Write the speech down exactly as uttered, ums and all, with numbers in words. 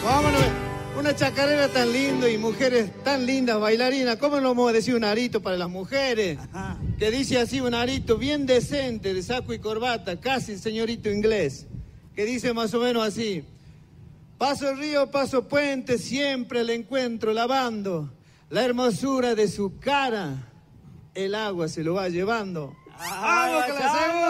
Vámonos. Una chacarera tan lindo y mujeres tan lindas, bailarinas. ¿Cómo no vamos a decir un arito para las mujeres? Ajá. Que dice así, un arito bien decente, de saco y corbata, casi señorito inglés. Que dice más o menos así. Paso el río, paso puente, siempre le encuentro lavando. La hermosura de su cara, el agua se lo va llevando. ¡Vamos, que la